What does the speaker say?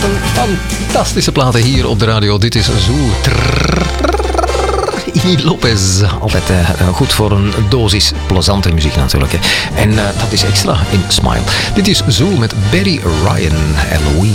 Een fantastische platen hier op de radio. Dit is Zoel. Ini Lopez. Altijd goed voor een dosis plezante muziek natuurlijk. Hè. En dat is extra in Smile. Dit is Zoel met Barry Ryan en Louis.